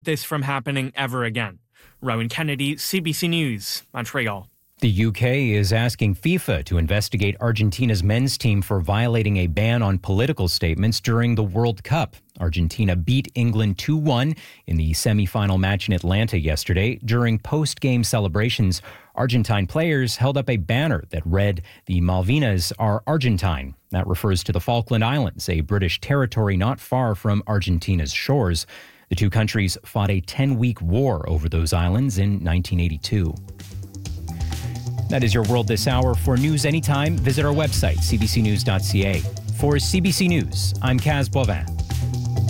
this from happening ever again. Rowan Kennedy, CBC News, Montreal. The UK is asking FIFA to investigate Argentina's men's team for violating a ban on political statements during the World Cup. Argentina beat England 2-1 in the semi-final match in Atlanta yesterday. During post-game celebrations, Argentine players held up a banner that read, "The Malvinas are Argentine." That refers to the Falkland Islands, a British territory not far from Argentina's shores. The two countries fought a 10-week war over those islands in 1982. That is your World This Hour. For news anytime, visit our website, cbcnews.ca. For CBC News, I'm Kaz Boivin.